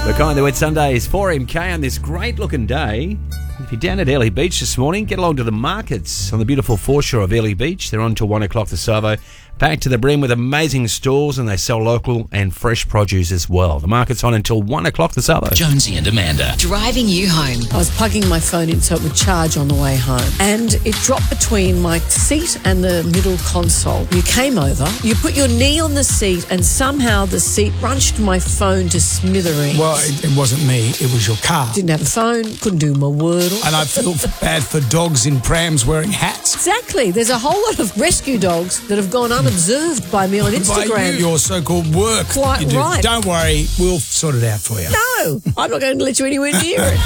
The Kind That Wet Sundays, 4MK on this great-looking day. If you're down at Airlie Beach this morning, get along to the markets on the beautiful foreshore of Airlie Beach. They're on till 1 o'clock this Savo. Packed to the brim with amazing stalls, and they sell local and fresh produce as well. The market's on until 1 o'clock this Savo. Jonesy and Amanda. Driving you home. I was plugging my phone in so it would charge on the way home, and it dropped between my seat and the middle console. You came over, you put your knee on the seat, and somehow the seat crunched my phone to smithereens. Well, it wasn't me, it was your car. Didn't have a phone, couldn't do my Wordle. And I feel bad for dogs in prams wearing hats. Exactly. There's a whole lot of rescue dogs that have gone unobserved by me on Instagram. By your so-called work. Quite right. Don't worry, we'll sort it out for you. No, I'm not going to let you anywhere near it.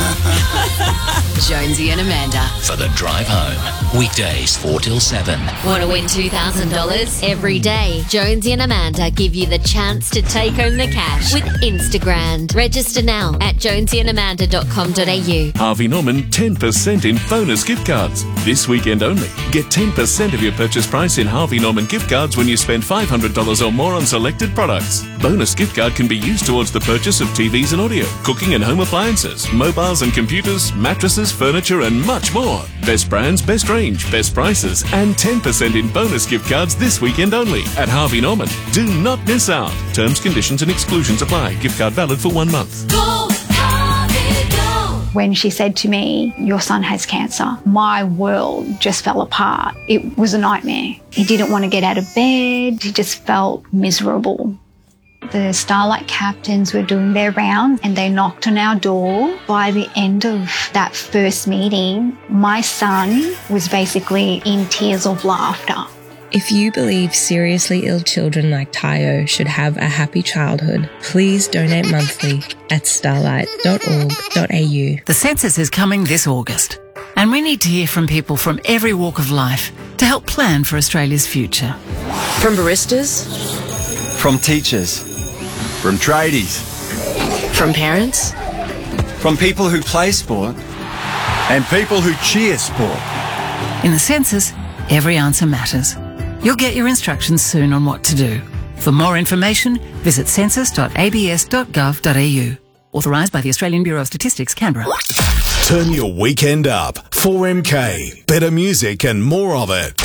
Jonesy and Amanda. For the drive home. Weekdays 4 till 7. Want to win $2,000? Every day, Jonesy and Amanda give you the chance to take home the cash with Instagram. Register now at jonesyandamanda.com.au. Harvey Norman 10% in bonus gift cards. This weekend only. Get 10% of your purchase price in Harvey Norman gift cards when you spend $500 or more on selected products. Bonus gift card can be used towards the purchase of TVs and audio, cooking and home appliances, mobiles and computers, mattresses, furniture and much more. Best brands, best range, best prices and 10% in bonus gift cards this weekend only at Harvey Norman. Do not miss out. Terms, conditions and exclusions apply. Gift card valid for 1 month. Go, Harvey, go! When she said to me, your son has cancer, my world just fell apart. It was a nightmare. He didn't want to get out of bed. He just felt miserable. The Starlight captains were doing their round and they knocked on our door. By the end of that first meeting, my son was basically in tears of laughter. If you believe seriously ill children like Tayo should have a happy childhood, please donate monthly at starlight.org.au. The census is coming this August, and we need to hear from people from every walk of life to help plan for Australia's future. From baristas, from teachers, from tradies, from parents, from people who play sport, and people who cheer sport. In the census, every answer matters. You'll get your instructions soon on what to do. For more information, visit census.abs.gov.au. Authorised by the Australian Bureau of Statistics, Canberra. Turn your weekend up. 4MK. Better music and more of it.